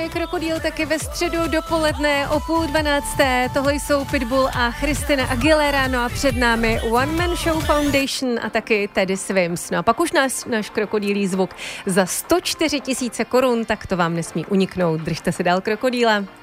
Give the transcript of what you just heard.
Krokodýl taky ve středu dopoledne o 11:30. Tohle jsou Pitbull a Christina Aguilera, no a před námi One Man Show Foundation a taky Teddy Swims. No a pak už náš krokodýlí zvuk za 104 000 korun, tak to vám nesmí uniknout. Držte se dál, krokodýle.